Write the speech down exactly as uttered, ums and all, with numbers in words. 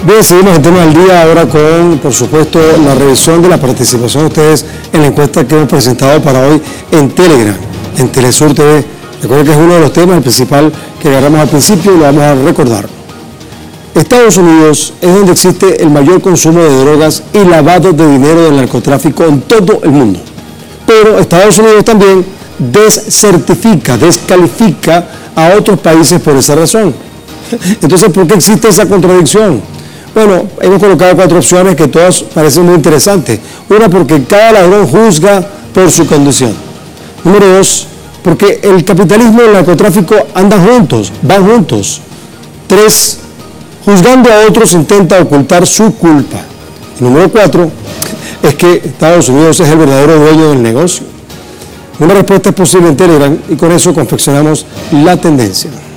Bien, seguimos en tema del día ahora con, por supuesto, la revisión de la participación de ustedes en la encuesta que hemos presentado para hoy en Telegram, en Telesur T V. Recuerden que es uno de los temas, el principal que agarramos al principio y lo vamos a recordar. Estados Unidos es donde existe el mayor consumo de drogas y lavado de dinero del narcotráfico en todo el mundo. Pero Estados Unidos también descertifica, descalifica a otros países por esa razón. Entonces, ¿por qué existe esa contradicción? Bueno, hemos colocado cuatro opciones que todas parecen muy interesantes. Una, porque cada ladrón juzga por su condición. Número dos, porque el capitalismo y el narcotráfico andan juntos, van juntos. Tres, juzgando a otros intenta ocultar su culpa. Y número cuatro, es que Estados Unidos es el verdadero dueño del negocio. Una respuesta es posible en Telegram y con eso confeccionamos la tendencia.